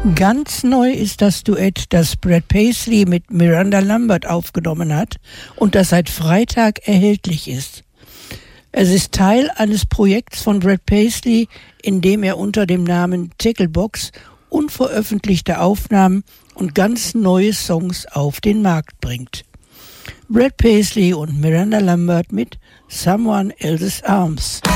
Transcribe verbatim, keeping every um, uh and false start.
Ganz neu ist das Duett, das Brad Paisley mit Miranda Lambert aufgenommen hat und das seit Freitag erhältlich ist. Es ist Teil eines Projekts von Brad Paisley, in dem er unter dem Namen Tacklebox unveröffentlichte Aufnahmen und ganz neue Songs auf den Markt bringt. Brad Paisley und Miranda Lambert mit Someone Else's Arms.